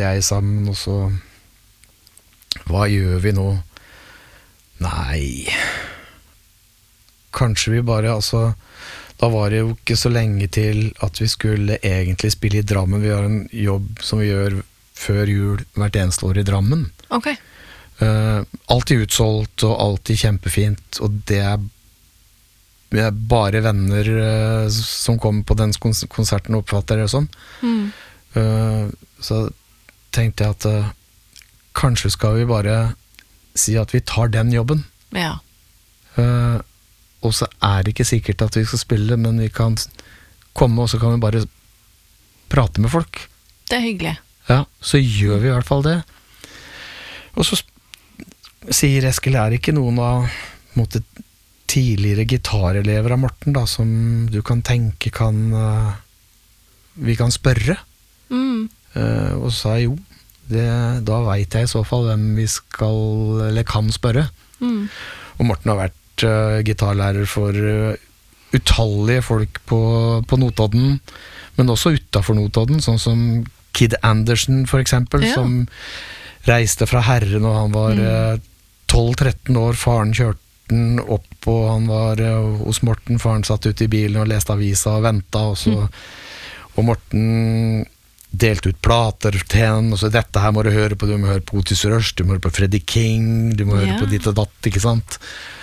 jeg sammen, og så hva gjør vi nå? Nei, kanskje vi bare, altså, da var det jo ikke så lenge til at vi skulle egentlig spille i Drammen. Vi har en jobb som vi gjør før jul hvert eneste år i Drammen. Ok. Alltid utsolgt og alltid kjempefint, og det er bare venner som kommer på den konserten og oppfatter det sånn. Så tenkte jeg at kanskje skal vi bare si at vi tar den jobben. Ja. Og så er det ikke sikkert at vi skal spille, men vi kan komme, og så kan vi bare prate med folk. Det er hyggelig. Ja, så gjør vi i hvert fall det. Og så sier Eskil, er det ikke noen av måte, tidligere gitarelever av Morten da, som du kan tenke vi kan spørre? Og så sa jeg jo, da vet jeg i så fall hvem vi skal, eller kan spørre. Og Morten har vært gitarlærer for utallige folk på Notodden, men også utenfor Notodden, sånn som Kid Anderson for eksempel, som reiste fra Herre når han var 12-13 år. Faren kjørte den opp, og han var hos Morten. Faren satt ute i bilen og leste avisa og ventet, og Morten delte ut plater til henne, og så dette her må du høre på, du må høre på Otis Rush, du må høre på Freddie King, du må høre på ditt og datt, ikke sant?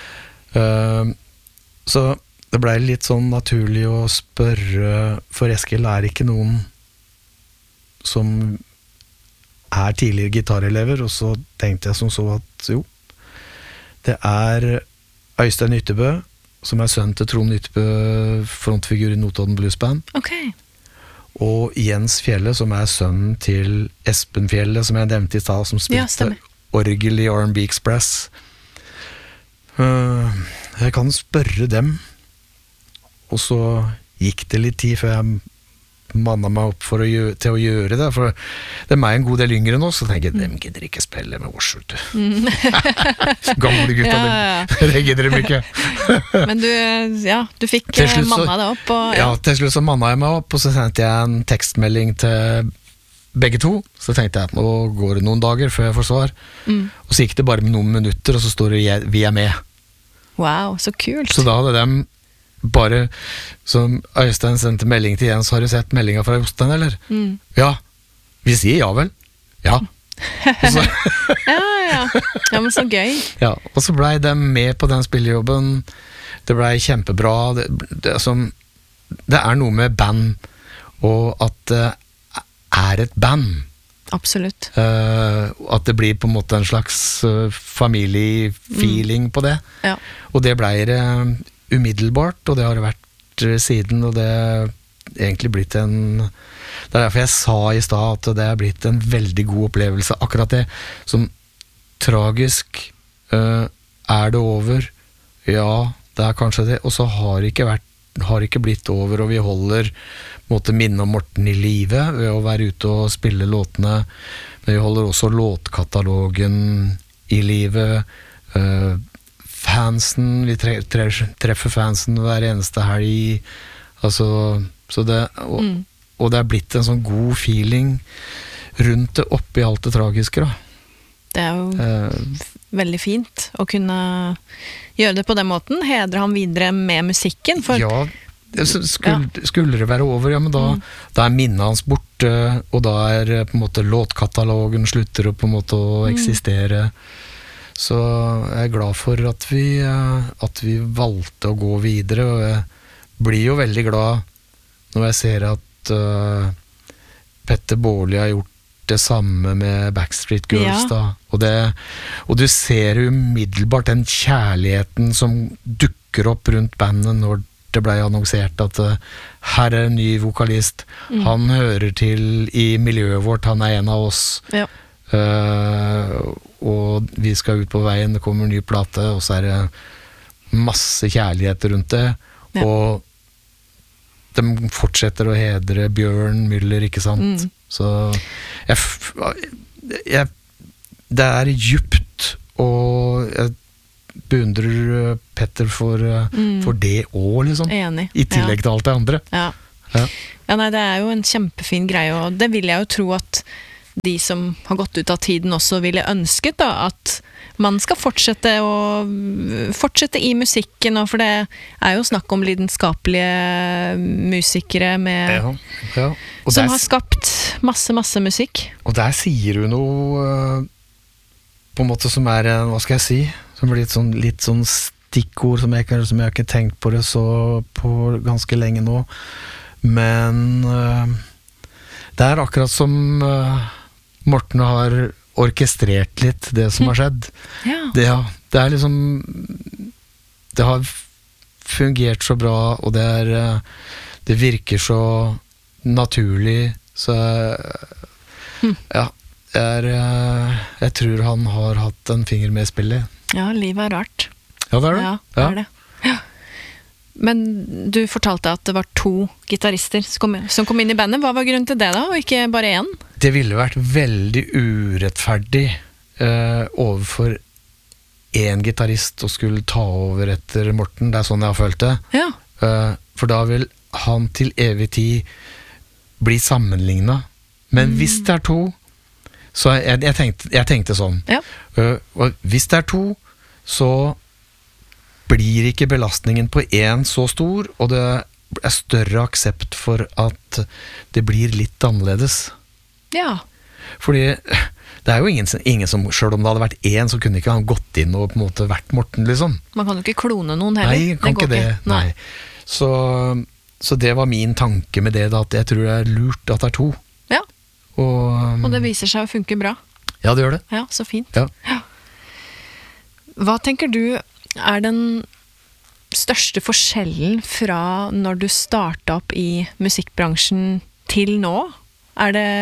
Så det ble litt sånn naturlig å spørre, for Eskil er ikke noen som er tidligere gitarelever, og så tenkte jeg som så at jo, det er Øystein Ytterbø, som er sønn til Trond Ytterbø, frontfigur i Notodden Blues Band. Ok. Og Jens Fjelle, som er sønnen til Espen Fjelle, som jeg nevnte i stad, som spilte orgel i R&B Express. Jeg kan spørre dem, og så gikk det litt tid før jeg manna meg opp til å gjøre det, for de er en god del yngre nå, så tenker jeg, dem gidder ikke spille med oss, gamle gutta, det gidder de ikke. Men du fikk manna deg opp. Ja, til slutt så manna jeg meg opp, og så sendte jeg en tekstmelding til begge to, så tenkte jeg at nå går det noen dager før jeg får svar, og så gikk det bare med noen minutter, og så står det vi er med. Wow, så kult. Så da hadde de bare, som Øystein sendte melding til Jens, har du sett meldingen fra Jostein, eller? Ja, vi sier ja vel. Ja. Så, ja, men så gøy. Ja, og så ble de med på den spillejobben. Det ble kjempebra. Det er noe med band, og at det er et band. Absolutt. At det blir på en måte en slags familiefeeling på det. Ja. Og det ble det umiddelbart, og det har det vært siden, og det er egentlig blitt det er derfor jeg sa i stad at det er blitt en veldig god opplevelse. Akkurat det som tragisk er det over? Ja, det er kanskje det, og så har det ikke blitt over, og vi holder måtte minne om Morten i live ved å være ute og spille låtene, men vi holder også låtkatalogen i live. Fansen, vi treffer fansen hver eneste helg, altså, så det, og det er blitt en sånn god feeling rundt det oppi alt det tragiske da. Det er jo veldig fint å kunne gjøre det på den måten, hedre ham videre med musikken, for ja, skulle det være over, ja, men da er minnet hans borte, og da er på en måte låtkatalogen slutter å på en måte å eksistere. Så jeg er glad for at vi valgte å gå videre, og jeg blir jo veldig glad når jeg ser at Petter Baarli har gjort det samme med Backstreet Girls da, og du ser umiddelbart den kjærligheten som dukker opp rundt bandet når det ble annonsert at her er en ny vokalist, han hører til i miljøet vårt, han er en av oss. Ja. Og vi skal ut på veien, det kommer en ny plate, og så er det masse kjærlighet rundt det, og de fortsetter å hedre Bjørn Müller, ikke sant? Så det er djupt, og jeg beundrer Petter for det også, liksom. Enig. I tillegg til alt det andre. Ja, nei, det er jo en kjempefin greie, og det vil jeg jo tro at de som har gått ut av tiden også ville ønsket da, at man skal fortsette i musikken, og for det er jo snakk om lidenskapelige musikere med, som har skapt masse musikk. Og der sier du noe på en måte som hva skal jeg si, som blir litt sånn stikkord som jeg har ikke tenkt på det så på ganske lenge nå, men det er akkurat som Morten har orkestrert litt det som har skjedd. Det er liksom det har fungert så bra, og det virker så naturlig, så jeg tror han har hatt en finger med i spillet. Ja, livet er rart. Ja, det er det. Ja, det er det. Ja. Men du fortalte at det var 2 gitarister som kom inn i bandet. Hva var grunnen til det da, og ikke bare 1? Det ville vært veldig urettferdig overfor en gitarist å skulle ta over etter Morten. Det er sånn jeg har følt det. Ja. For da vil han til evig tid bli sammenlignet. Men hvis det er 2, så jeg tenkte sånn. Ja. Og hvis det er 2, så blir ikke belastningen på 1 så stor, og det er større aksept for at det blir litt annerledes. Ja. Fordi det er jo ingen som, selv om det hadde vært 1, så kunne ikke han gått inn og på en måte vært Morten, liksom. Man kan jo ikke klone noen heller. Nei, kan ikke det. Nei. Så det var min tanke med det, da, at jeg tror det er lurt at det er 2. Ja. Og det viser seg å funke bra. Ja, det gjør det. Ja, så fint. Ja. Hva tenker du er den største forskjellen fra når du startet opp i musikkbransjen til nå? Er det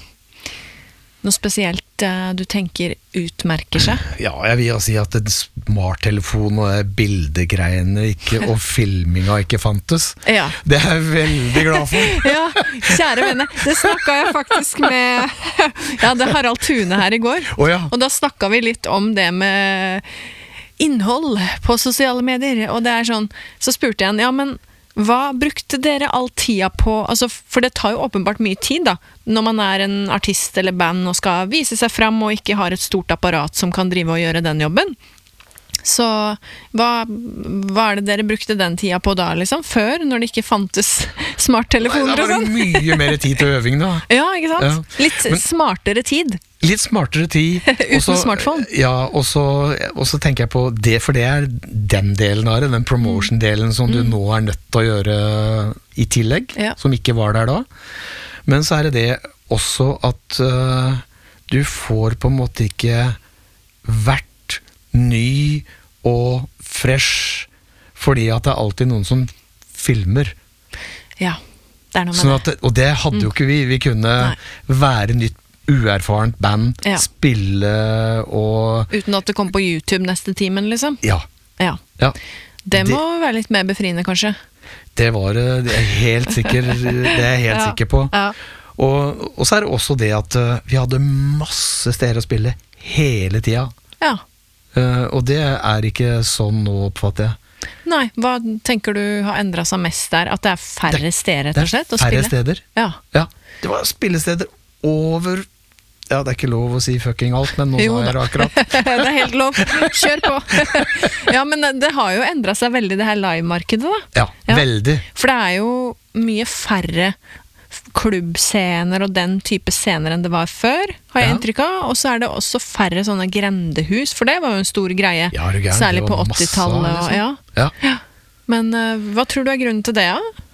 noe spesielt du tenker utmerker seg? Ja, jeg vil si at en smarttelefon og bildegreiene og filminga ikke fantes. Ja. Det er jeg veldig glad for. Ja, kjære venne, det snakket jeg faktisk med det Harald Thune her i går. Og da snakket vi litt om det med innhold på sosiale medier, og det er sånn, så spurte jeg han, men hva brukte dere all tida på, altså, for det tar jo åpenbart mye tid da, når man er en artist eller band og skal vise seg frem og ikke har et stort apparat som kan drive og gjøre den jobben. Så hva er det dere brukte den tida på da, liksom, før, når det ikke fantes smarttelefoner og sånn? Det var mye mer tid til øving da. Ja, ikke sant? Ja. Litt smartere tid. Litt smartere tid. Uten smartphone. Ja, og så tenker jeg på det, for det er den delen av det, den promotion-delen som du nå er nødt til å gjøre i tillegg, som ikke var der da. Men så er det også at du får på en måte ikke vært ny og fresh, fordi at det er alltid noen som filmer. Ja, det er noe med det. Og det hadde jo ikke vi. Vi kunne være nytt, uerfarent band, spille og... Uten at det kom på YouTube neste timen, liksom? Ja. Det må være litt mer befriende, kanskje? Det var det er helt sikker, det er jeg helt sikker på. Ja. Og så er det også det at vi hadde masse steder å spille hele tida. Ja. Og det er ikke sånn nå, oppfatter jeg. Nei, hva tenker du har endret seg mest der? At det er færre steder, rett og slett, å spille? Det er færre steder. Ja. Det var spillesteder over... Ja, det er ikke lov å si fucking alt, men nå sa jeg det akkurat. Det er helt lov. Kjør på. Ja, men det har jo endret seg veldig, det her live-markedet da. Ja, veldig. For det er jo mye færre klubbscener og den type scener enn det var før, har jeg inntrykk av, og så er det også færre sånne grendehus, for det var jo en stor greie, særlig på 80-tallet. Liksom. Ja. Men hva tror du er grunnen til det, da?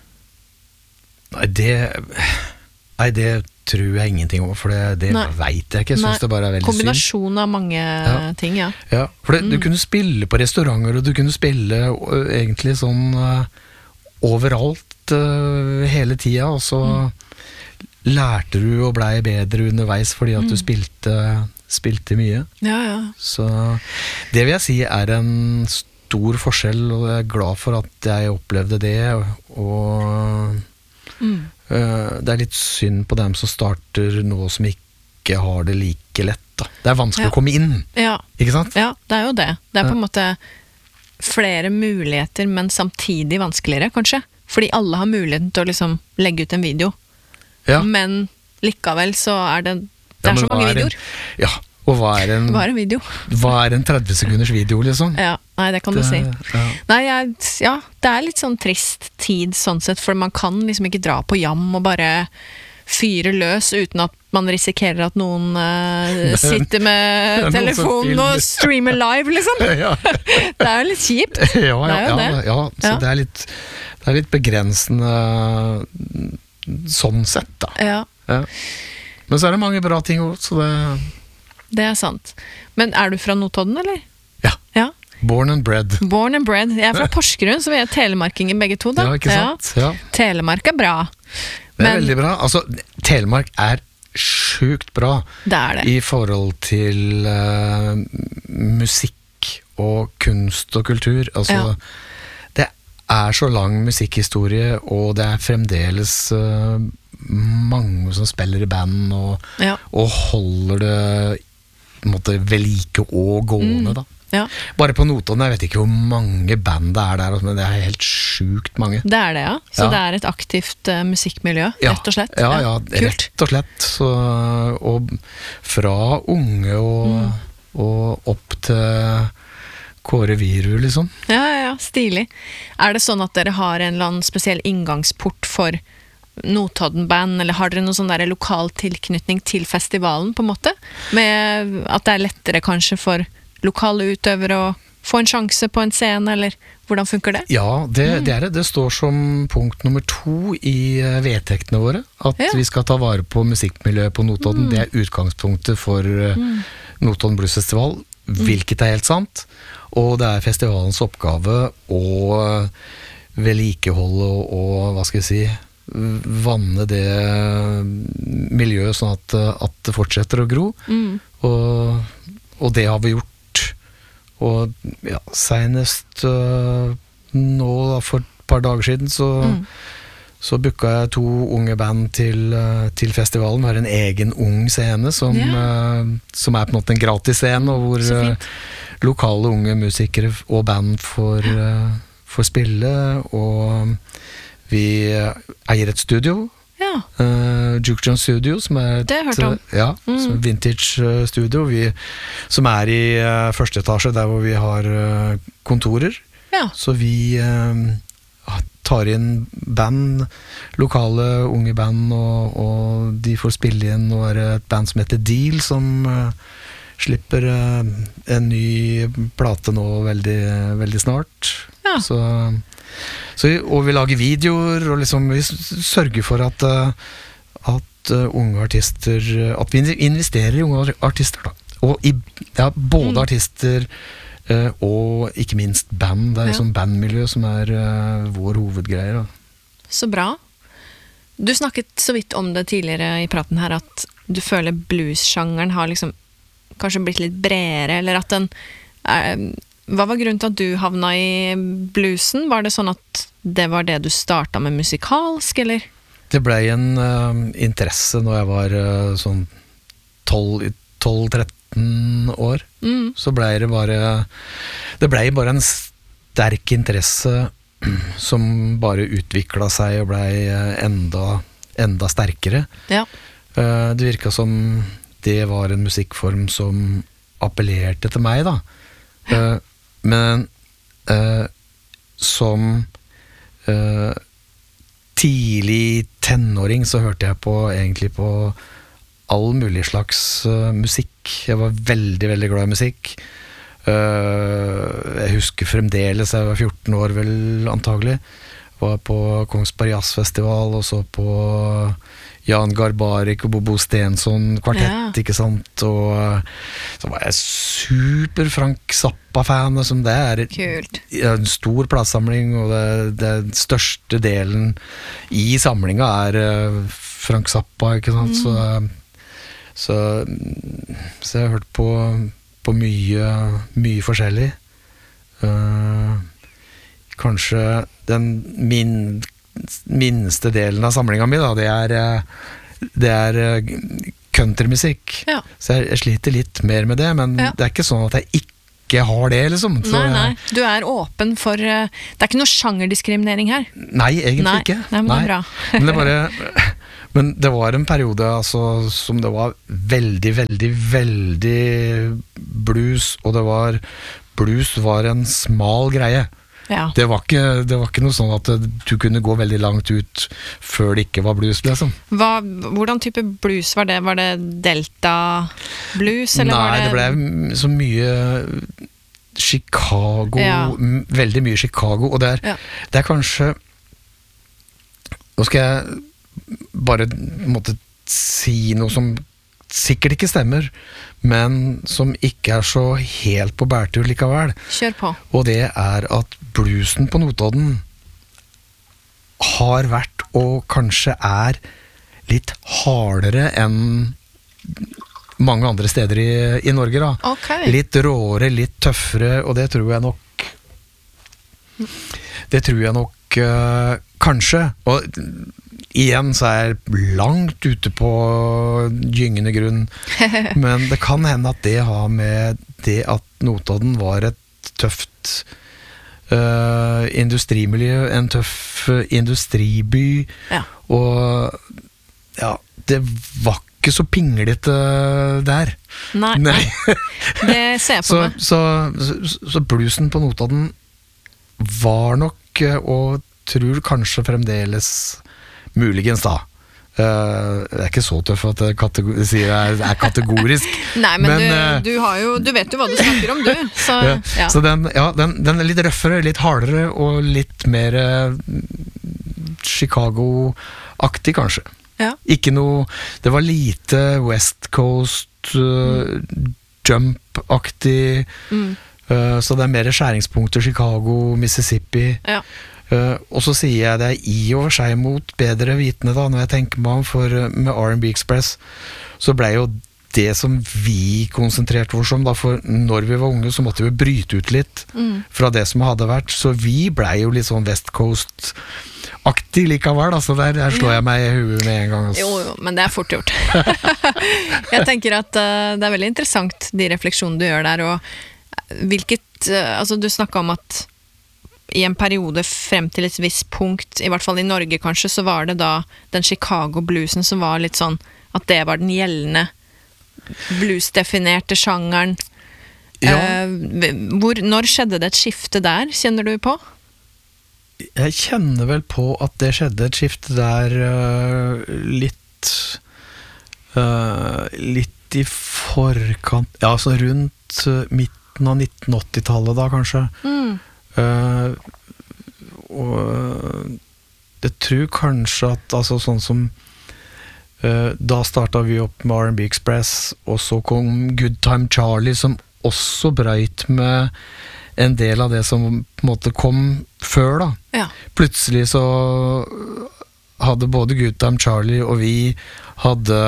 Nei, det tror jeg ingenting om, for det vet jeg ikke. Jeg synes det bare er veldig synd. Kombinasjon av mange ting, ja. Ja, for du kunne spille på restauranter, og du kunne spille egentlig sånn overalt hele tida, og så lærte du og blei bedre underveis fordi at du spilte mye. Ja. Så det vil jeg si er en stor forskjell, og jeg er glad for at jeg opplevde det, og det er litt synd på dem som starter nå som ikke har det like lett da. Det er vanskelig å komme inn, ikke sant? Ja, det er jo det. Det er på en måte flere muligheter, men samtidig vanskeligere, kanskje. Fordi alle har muligheten til å liksom legge ut en video. Ja. Men likevel så er det Det er så men mange hva videoer. Ja, og hva er Bare video. en 30 sekunders video, liksom? Ja, nei, det kan du si. Ja. Nei, ja, det er litt sånn trist tid sånn sett, for man kan liksom ikke dra på jam og bare fyre løs uten at man risikerer at noen sitter med noen som telefonen filmer. og streamer live, liksom. Ja. Det er jo litt kjipt. Ja, Det er jo det. så Ja. det er litt begrensende sånn sett, da. Ja, Ja. Men så er det mange bra ting også, så det er sant. Men er du fra Notodden, eller? Ja. Ja. Born and bred. Born and bred. Jeg er fra Porsgrunn, så vi er telemarkinger begge to, da. Ja, ikke sant? Ja. Telemark er bra. Det er veldig bra. Altså, Telemark er sjukt bra Det er det. i forhold til musikk og kunst og kultur. Altså, Ja. det er så lang musikkhistorie, og det er fremdeles mange som spiller i band og, Ja. og holder det på en måte ved like og gående, da. Ja, Bare på Notodden, jeg vet ikke hvor mange band det er der, men det er helt sjukt mange. det er det, ja. Så Ja. det er et aktivt musikkmiljø, Ja, rett og slett. Ja, Kult. rett og slett. Så, og fra unge og opp til Kåre Viru, liksom. Ja, stilig. Er det sånn at dere har en eller annen spesiell inngangsport for Notodden-band, eller har dere noen sånn der lokal tilknytning til festivalen, på en måte? Med at det er lettere kanskje for lokale utøvere å få en sjanse på en scene, eller hvordan funker det? Ja, det er det. Det står som punkt nummer 2 i vedtektene våre, at Ja. vi skal ta vare på musikkmiljøet på Notodden. Det er utgangspunktet for Notodden Blues Festival, hvilket er helt sant. Og det er festivalens oppgave å vedlikeholde og hva skal jeg si, vanne det miljøet sånn at det fortsetter å gro. Og det har vi gjort. Og ja, senest nå da, for et par dager siden så booka jeg 2 unge band til festivalen. Vi har en egen ung scene som er på en måte en gratis scene, og hvor Så fint. lokale unge musikere og band får spille, og vi eier et studio, Ja, Juke John Studio, som er Det har jeg hørt om. Ja, som er vintage studio, som er i første etasje, der hvor vi har kontorer. ja. Så vi tar inn band, lokale unge band, og de får spille inn. Nå er det et band som heter Deal, som slipper en ny plate nå veldig, veldig snart. Ja. Og vi lager videoer, og liksom vi sørger for at unge artister, at vi investerer i unge artister, da. Og både artister og ikke minst band. Det er liksom bandmiljø som er vår hovedgreie, da. Så bra. Du snakket så vidt om det tidligere i praten her, at du føler blues-sjangeren har liksom kanskje blitt litt bredere, eller at den hva var grunnen til at du havna i bluesen? Var det sånn at det var det du starta med musikalsk, eller? Det ble en interesse når jeg var sånn 12-13 år. Så ble det ble bare en sterk interesse som bare utvikla seg og ble enda sterkere. Ja. Det virka som det var en musikkform som appellerte til meg, da. Men som tidlig tenåring så hørte jeg egentlig på all mulig slags musikk. Jeg var veldig, veldig glad i musikk. Jeg husker fremdeles, jeg var 14 år vel antagelig, var på Kongsberg Jazzfestival og så på Jan Garbarek og Bobo Stensson kvartett, ikke sant, og så var jeg super Frank Zappa-fan, som det er Kult. en stor platesamling, og det største delen i samlinga er Frank Zappa, ikke sant, så jeg har hørt på mye forskjellig. Kanskje den minste delen av samlinga mi, da, det er countrymusikk. Ja. Så jeg sliter litt mer med det, men det er ikke sånn at jeg ikke har det, liksom. Så Nei, du er åpen for det er ikke noe sjangerdiskriminering her. Nei, egentlig ikke. Nei, men det er bra. Men det er bare Men det var en periode altså, som det var veldig, veldig, veldig blues, og blues var en smal greie. Ja. Det var ikke noe sånn at du kunne gå veldig langt ut før det ikke var blues, liksom. Hvordan type blues var det? Var det Delta blues, eller Nei, var det... det ble så mye Chicago, veldig mye Chicago, og det er kanskje... Nå skal jeg bare måtte si noe som sikkert ikke stemmer, men som ikke er så helt på bærtur likevel. Kjør på. Og det er at bluesen på Notodden har vært, og kanskje er, litt hardere enn mange andre steder i Norge, da. Okay. Litt råere, litt tøffere, og det tror jeg nok kanskje, og igjen så er jeg langt ute på gyngende grunn, men det kan hende at det har med det at Notodden var et tøft industrimiljø, en tøff industriby, og ja, det var ikke så pinglete der. Nei. Det ser jeg på meg. Så bluesen på Notodden var nok, og tror kanskje fremdeles muligens da. Det er ikke så tøff at jeg sier er kategorisk. Nei, men du vet jo hva du snakker om, du. Så den er litt røffere, litt hardere, og litt mer Chicago-aktig, kanskje. Ja. Ikke noe, det var lite West Coast jump-aktig, så det er mer skjæringspunkter Chicago, Mississippi. Ja. Og så sier jeg det i og for seg mot bedre vitende da, når jeg tenker meg om, for med R&B Express så ble jo det som vi konsentrerte oss om da, for når vi var unge så måtte vi bryte ut litt fra det som hadde vært, så vi ble jo litt sånn West Coast-aktig likevel, altså der slår jeg meg i huet med en gang. Altså. Jo, men det er fort gjort. Jeg tenker at det er veldig interessant de refleksjonene du gjør der, og altså du snakket om at i en periode frem til et visst punkt, i hvert fall i Norge kanskje, så var det da den Chicago-bluesen som var litt sånn, at det var den gjeldende blues-definerte sjangeren. Ja. Når skjedde det et skifte der, kjenner du på? Jeg kjenner vel på at det skjedde et skifte der litt i forkant, ja, så rundt midten av 1980-tallet da, kanskje. Og jeg tror kanskje at altså sånn som da startet vi opp med R&B Express, og så kom Good Time Charlie, som også brøyt med en del av det som på en måte kom før da. Ja. Plutselig så hadde både Good Time Charlie og vi hadde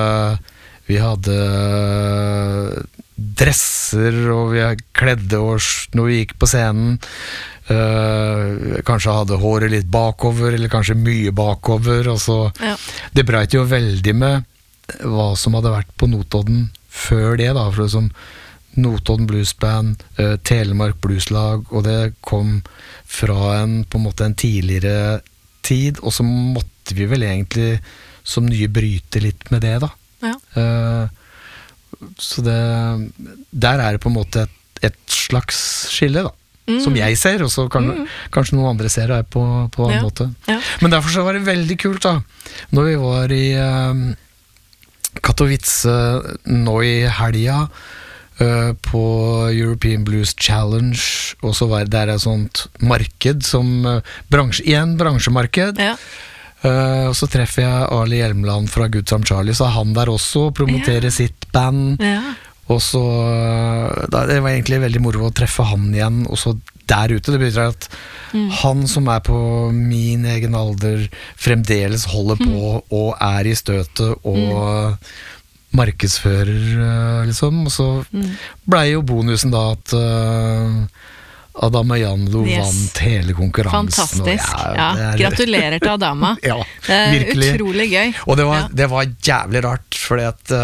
dresser, og vi kledde oss når vi gikk på scenen, kanskje hadde håret litt bakover, eller kanskje mye bakover, og så det brøt jo veldig med hva som hadde vært på Notodden før det da, for det som Notodden Bluesband, Telemark Blueslag, og det kom fra på en måte en tidligere tid, og så måtte vi vel egentlig som nye bryte litt med det da. Så der er det på en måte et slags skille da, som jeg ser, og så kanskje noen andre ser det på en måte. Ja. Men derfor så var det veldig kult da, når vi var i Katowice nå i helga, på European Blues Challenge, og så var det der et sånt marked som bransjemarked. Ja. Og så treffer jeg Ali Hjelmeland fra Good Time Charlie, så er han der også og promoterer sitt band. Og så det var egentlig veldig moro å treffe han igjen, og så der ute, det betyr at han som er på min egen alder fremdeles holder på og er i støtet og markedsfører liksom, og så ble jo bonusen da at Adama Janlo vant hele konkurransen. Fantastisk, gratulerer til Adama. Ja, det er virkelig. Utrolig gøy. Og det var jævlig rart, fordi at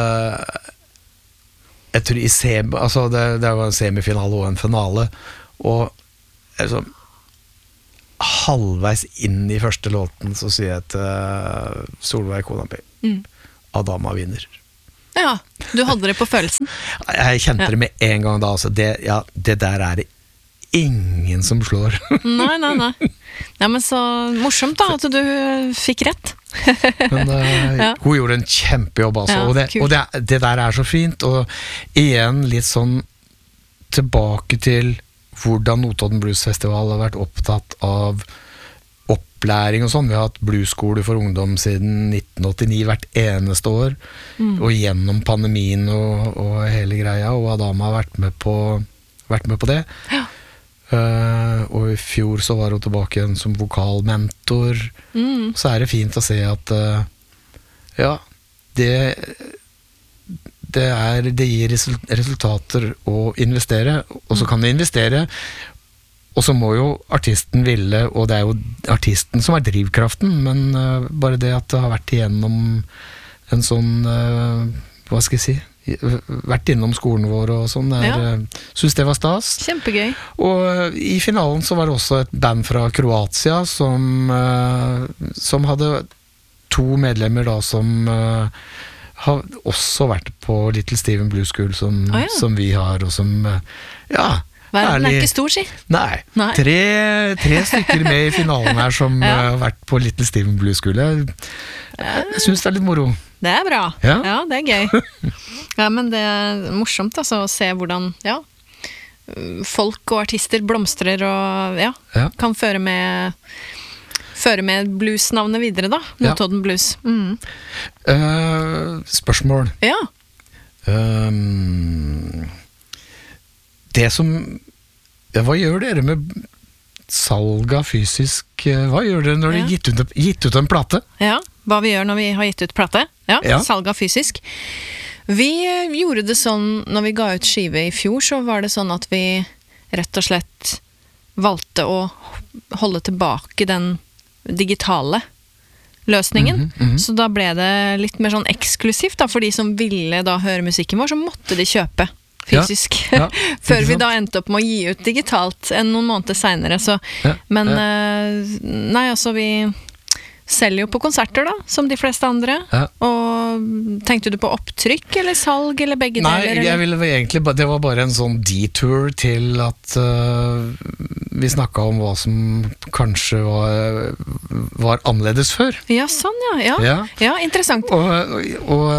jeg tror altså det var en semifinale og en finale, og altså, halvveis inn i første låten, så sier jeg til Solveig, kona mi, Adama vinner. Ja, du hadde det på følelsen. Jeg kjente det med en gang da, altså det der er det ingen som slår. Nei. Nei, men så morsomt da, at du fikk rett. Men hun gjorde en kjempejobb, altså. Og det der er så fint, og igjen litt sånn tilbake til hvordan Notodden Blues Festival har vært opptatt av opplæring og sånn. Vi har hatt bluesskole for ungdom siden 1989 hvert eneste år, og gjennom pandemien og hele greia, og Adama har vært med på det. Ja. Og i fjor så var hun tilbake igjen som vokalmentor. Så er det fint å se at det gir resultater å investere, og så kan du investere, og så må jo artisten ville, og det er jo artisten som er drivkraften, men bare det at det har vært igjennom en sånn, hva skal jeg si, vært innom skolen vår og sånn, synes det var stas. Kjempegøy. Og i finalen så var det også et band fra Kroatia som hadde 2 medlemmer da som har også vært på Little Steven Blues School som vi har, og som verden er ikke stor, si. Nei. 3 stykker med i finalen her som har vært på Little Steven Blues School. Jeg synes det er litt moro. Det er bra. Ja, det er gøy. Ja, men det er morsomt altså, å se hvordan folk og artister blomstrer og kan føre med bluesnavnet videre da, Notodden Blues. Spørsmål. Ja. Det som hva gjør dere med salg av fysisk, hva gjør dere når dere gitt ut en plate? Ja, hva vi gjør når vi har gitt ut plate. Ja. Salg av fysisk. Vi gjorde det sånn, når vi ga ut skive i fjor, så var det sånn at vi rett og slett valgte å holde tilbake den digitale løsningen. Så da ble det litt mer sånn eksklusivt da, for de som ville da høre musikken vår, så måtte de kjøpe fysisk. Før vi da endte opp med å gi ut digitalt noen måneder senere. Så. Men nei, altså vi selger jo på konserter da, som de fleste andre. Og tenkte du på opptrykk eller salg eller begge deler? Nei, jeg ville egentlig, det var bare en sånn detour til at vi snakket om hva som kanskje var annerledes før. Ja, sånn ja, interessant. Og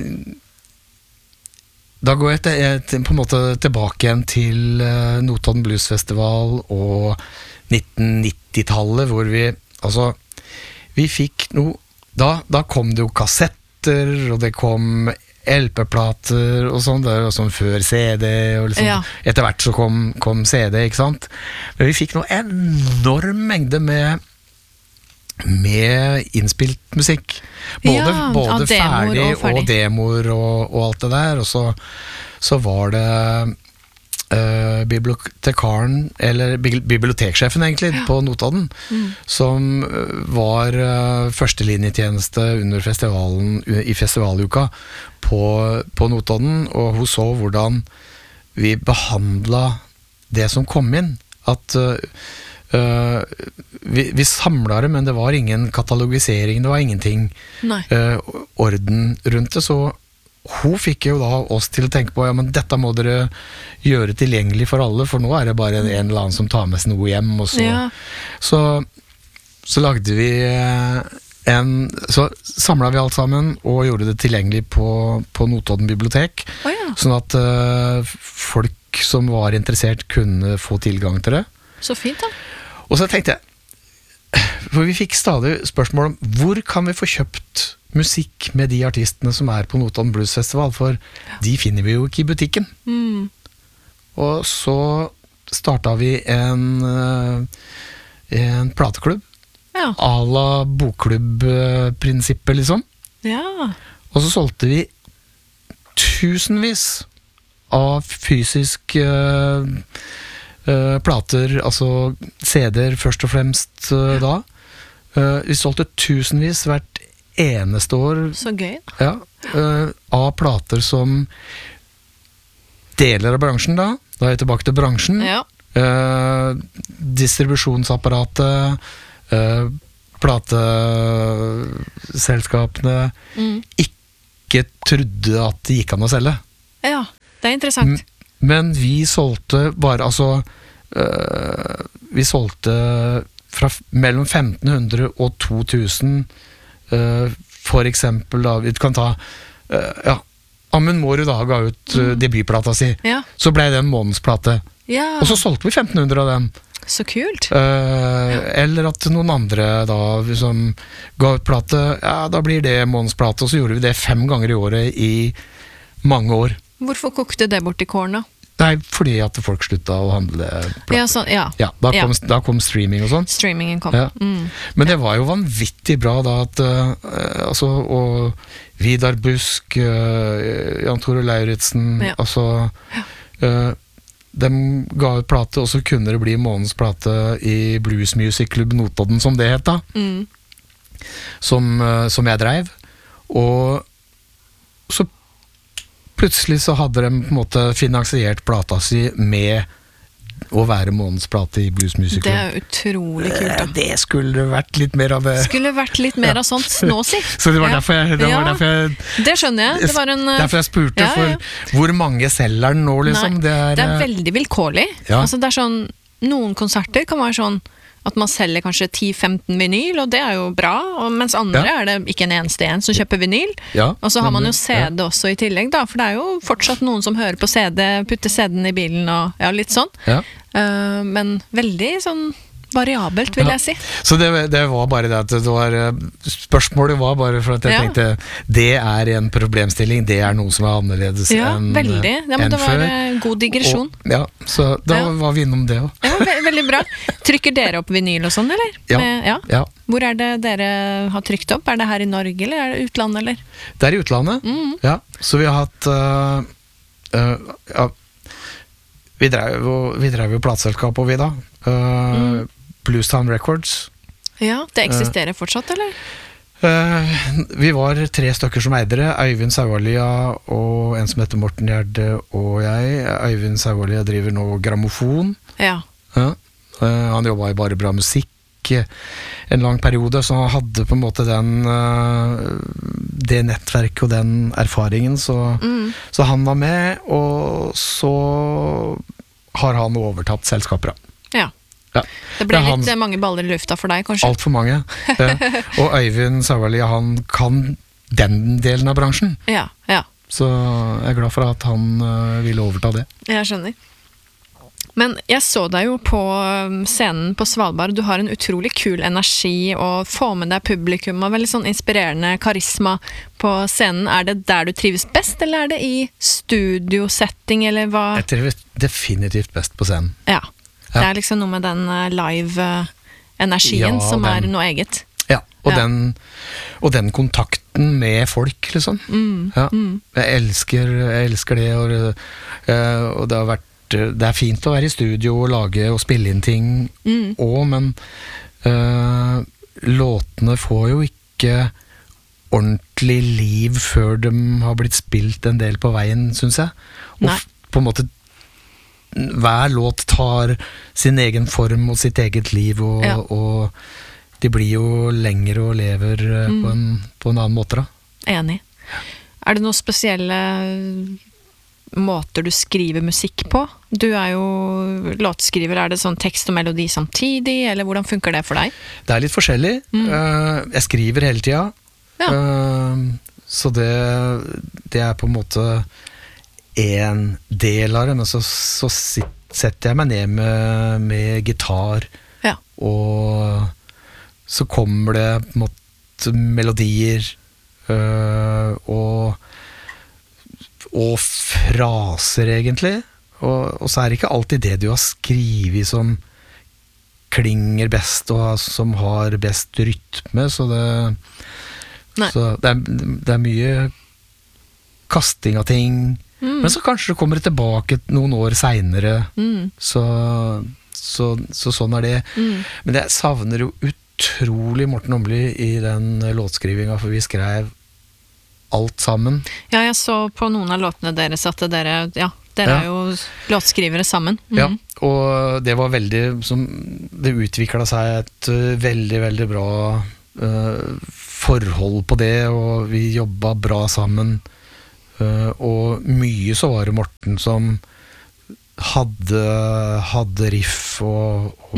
da går jeg på en måte tilbake igjen til Notodden Blues Festival og 1990-tallet, hvor vi fikk noe, da kom det jo kassetter, og det kom LP-plater og sånn, det var sånn før CD, og liksom, etter hvert så kom CD, ikke sant? Men vi fikk noe enorm mengde med innspilt musikk. Både ferdig og demoer og alt det der, og så var det bibliotekaren, eller biblioteksjefen egentlig, på Notodden, som var førstelinjetjeneste under festivalen, i festivaluka på Notodden, og hun så hvordan vi behandlet det som kom inn, at vi samlet det, men det var ingen katalogisering, det var ingenting orden rundt det, så hun fikk jo da oss til å tenke på, men dette må dere gjøre tilgjengelig for alle, for nå er det bare en eller annen som tar med seg noe hjem, og så lagde vi så samlet vi alt sammen og gjorde det tilgjengelig på Notodden bibliotek, sånn at folk som var interessert kunne få tilgang til det. Så fint da. Og så tenkte jeg, for vi fikk stadig spørsmål om hvor kan vi få kjøpt musikk med de artistene som er på Notodden Blues Festival, for de finner vi jo ikke i butikken. Og så startet vi en plateklubb, à la bokklubb-prinsippet liksom. Og så solgte vi tusenvis av fysisk plater, altså CD-er først og fremst da. Vi solgte tusenvis hvert eneste år. Så gøy. Av plater som deler av bransjen da er jeg tilbake til bransjen, distribusjonsapparatet, plateselskapene ikke trodde at det gikk an å selge. Ja, det er interessant. Men vi solgte bare, vi solgte fra mellom 1500 og 2000, for eksempel da, vi kan ta, Amund Mårud da ga ut debutplata si, så ble det en månedsplate, og så solgte vi 1500 av dem. Så kult. Eller at noen andre da, som ga ut plate, da blir det månedsplate, og så gjorde vi det 5 ganger i året i mange år. Hvorfor kokte det bort i kåren da? Nei, fordi at folk slutta å handle plater. Da kom streaming og sånn. Streamingen kom. Men det var jo vanvittig bra da at og Vidar Busk, Jan Tore Lauritzen, de ga ut plate, og så kunne det bli månedsplate i Blues Music Club Notodden, som det het da, som jeg drev, og så plutselig så hadde de på en måte finansiert plata si med å være månedsplate i Blues Music Club. Det er utrolig kult da. Det skulle vært litt mer av det. Skulle vært litt mer av sånt nå, si. Så det var derfor jeg det skjønner jeg. Det var derfor jeg spurte for hvor mange selger den nå, liksom. Nei, det er veldig vilkårlig. Altså det er sånn, noen konserter kan være sånn at man selger kanskje 10-15 vinyl, og det er jo bra, og mens andre er det ikke en eneste en som kjøper vinyl. Og så har man jo CD også i tillegg da, for det er jo fortsatt noen som hører på CD, putter CD-en i bilen og litt sånn. Men veldig sånn variabelt, vil jeg si. Så det var bare det at spørsmålet var bare for at jeg tenkte, det er en problemstilling, det er noe som er annerledes enn veldig. Men det var god digresjon. Så da var vi innom det også. Veldig bra. Trykker dere opp vinyl og sånn, eller? Ja. Hvor er det dere har trykt opp? Er det her i Norge, eller er det utlandet, eller? Det er i utlandet, så vi har hatt vi drev jo plateselskap og vi da Bluestown Records. Ja, det eksisterer fortsatt, eller? Vi var 3 stykker som eide det. Øyvind Saualia og en som heter Morten Gjerde og jeg. Øyvind Saualia driver nå grammofon. Han jobbet i Bare Bra Musikk en lang periode, så han hadde på en måte det nettverket og den erfaringen, så han var med, og så har han overtatt selskapet. Det ble litt mange baller i lufta for deg, kanskje? Alt for mange. Og Øyvind Saualia, han kan den delen av bransjen. Så jeg er glad for at han ville overta det. Jeg skjønner. Men jeg så deg jo på scenen på Svalbard. Du har en utrolig kul energi og får med deg publikum og veldig sånn inspirerende karisma på scenen. Er det der du trives best, eller er det i studiosetting, eller hva? Jeg trives definitivt best på scenen. Det er liksom noe med den live-energien som er noe eget. Og den kontakten med folk, liksom. Jeg elsker det, og det har vært det er fint å være i studio og lage og spille inn ting også, men låtene får jo ikke ordentlig liv før de har blitt spilt en del på veien, synes jeg. Og på en måte hver låt tar sin egen form og sitt eget liv, og de blir jo lengre og lever på en annen måte da. Enig. Er det noen spesielle måter du skriver musikk på? Du er jo låtskriver, er det sånn tekst og melodi samtidig, eller hvordan funker det for deg? Det er litt forskjellig. Jeg skriver hele tiden, så det er på en måte en del av det, men så setter jeg meg ned med gitar, og så kommer det på en måte melodier, og fraser egentlig, og så er det ikke alltid det du har skrivet som klinger best og som har best rytme, så det er mye kasting av ting, men så kanskje det kommer tilbake noen år senere, så sånn er det. Men jeg savner jo utrolig Morten Åmli i den låtskrivinga, for vi skrev alt sammen. Ja, jeg så på noen av låtene deres at dere er jo låtskrivere sammen. Ja, og det var det utviklet seg et veldig, veldig bra forhold på det, og vi jobbet bra sammen. Og mye så var det Morten som hadde riff og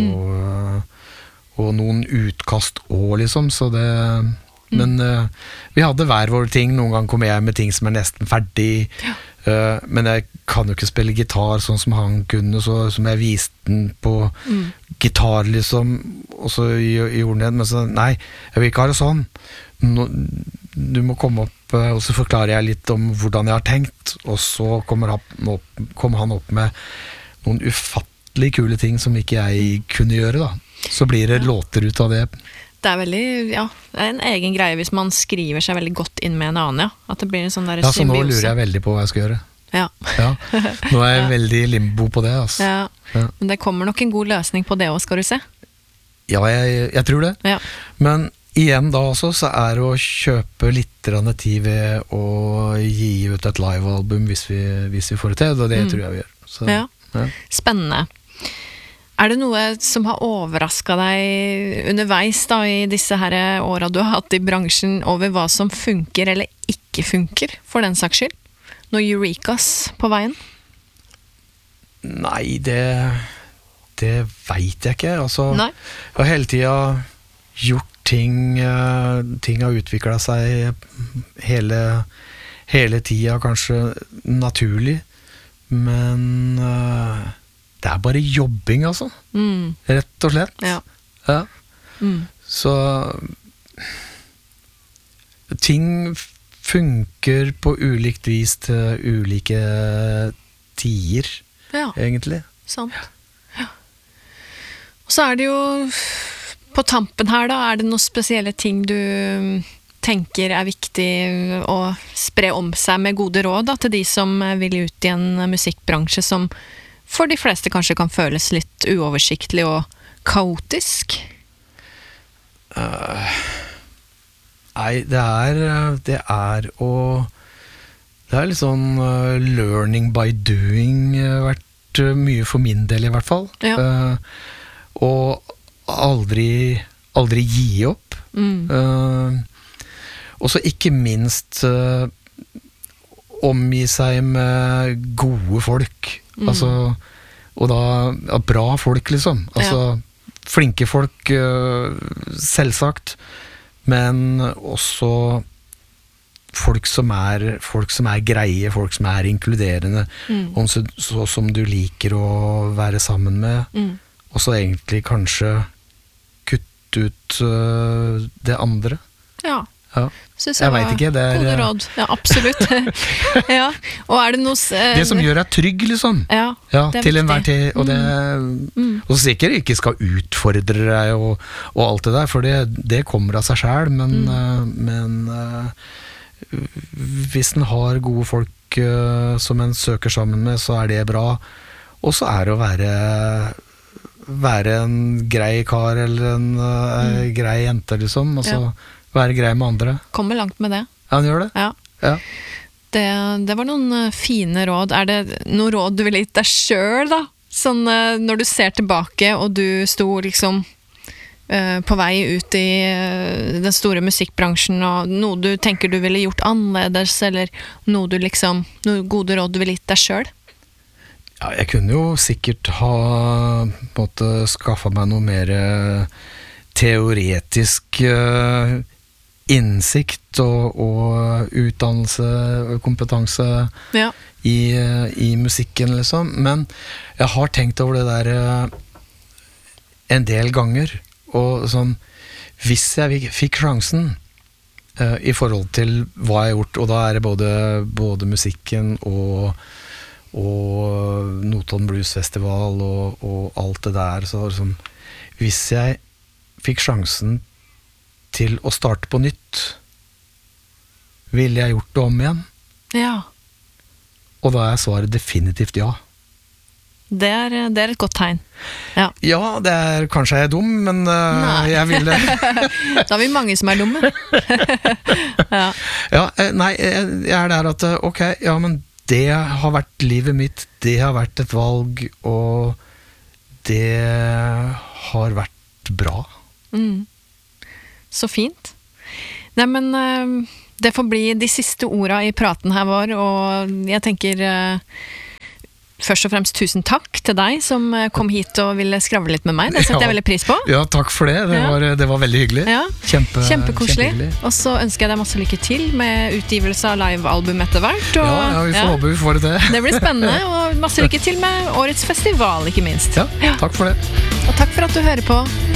noen utkast også, liksom, så det... Men vi hadde hver vår ting. Noen gang kom jeg med ting som nesten ferdig, men jeg kan jo ikke spille gitar sånn som han kunne, så som jeg viste den på gitar, liksom, og så gjorde han det, men så, nei, jeg vil ikke ha det sånn. Du må komme opp, og så forklarer jeg litt om hvordan jeg har tenkt, og så kom han opp med noen ufattelig kule ting som ikke jeg kunne gjøre, da. Så blir det låter ut av det. Det er veldig, det er en egen greie hvis man skriver seg veldig godt inn med en annen, At det blir en sånn der symbiose. Ja, så nå symbiose. lurer jeg veldig på hva jeg skal gjøre. Ja. Nå er jeg veldig i limbo på det, altså. Ja. Men det kommer nok en god løsning på det også, skal du se. Ja, jeg tror det. Ja. Men igjen da også, så er det å kjøpe litt tid ved å gi ut et live-album hvis vi får det til, og det tror jeg vi gjør. Så, ja. Spennende. Er det noe som har overrasket deg underveis da, i disse her årene du har hatt i bransjen, over hva som funker eller ikke funker, for den saks skyld? Noe Eurekas på veien? Nei, det vet jeg ikke. Altså, Nei. Jeg har hele tiden gjort ting har utviklet seg hele tiden, kanskje naturlig, men det er bare jobbing, altså. Rett og slett. Ja. Så ting funker på ulikt vis til ulike tider, egentlig. Sant. Ja. Og så er det jo på tampen her da, er det noen spesielle ting du tenker er viktig å spre om seg med gode råd da, til de som vil ut i en musikkbransje som for de fleste kanskje kan føles litt uoversiktlig og kaotisk? Nei, det er litt sånn learning by doing vært mye for min del i hvert fall. Ja. Og aldri gi opp. Og så ikke minst omgi seg med gode folk. Altså, og da bra folk, liksom. Altså, flinke folk, selvsagt, men også folk som er greie, folk som er inkluderende, som du liker å være sammen med, og så egentlig kanskje kutte ut det andre. Ja. Jeg vet ikke, det gode råd, ja, absolutt. Ja. Og er det noe det som gjør deg trygg, liksom. Ja, til enhver tid. Og og sikkert ikke skal utfordre deg og alt det der, for det kommer av seg selv, men hvis en har gode folk som en søker sammen med, så er det bra. Og så er det å være en grei kar eller en grei jente, liksom. Altså, være grei med andre. Kommer langt med det. Ja, han gjør det. Ja. Det var noen fine råd. Er det noen råd du ville gitt deg selv, da? Sånn når du ser tilbake, og du sto liksom på vei ut i den store musikkbransjen, og noe du tenker du ville gjort annerledes, eller noe gode råd du ville gitt deg selv? Ja, jeg kunne jo sikkert ha på en måte skaffet meg noe mer teoretisk innsikt og utdannelse og kompetanse i musikken, liksom. Men jeg har tenkt over det der en del ganger, og sånn, hvis jeg fikk sjansen i forhold til hva jeg har gjort, og da er det både musikken og Notodden Blues Festival og alt det der, så sånn, hvis jeg fikk sjansen til å starte på nytt, ville jeg gjort det om igjen? Ja. Og da er svaret definitivt ja. Det er et godt tegn. Ja, det er kanskje jeg er dum, men jeg ville... Da er vi mange som er dumme. Nei, jeg er der at, ok, ja, men det har vært livet mitt, det har vært et valg, og det har vært bra. Så fint. Nei, men det får bli de siste ordene i praten her vår, og jeg tenker først og fremst tusen takk til deg som kom hit og ville skravle litt med meg. Det setter jeg veldig pris på. Ja, takk for det. Det var veldig hyggelig. Ja. Kjempekoselig. Kjempehyggelig. Og så ønsker jeg deg masse lykke til med utgivelse av livealbum etter hvert. Og, ja, vi får håpe vi får det til. Det blir spennende, og masse lykke til med årets festival, ikke minst. Ja, takk for det. Og takk for at du hører på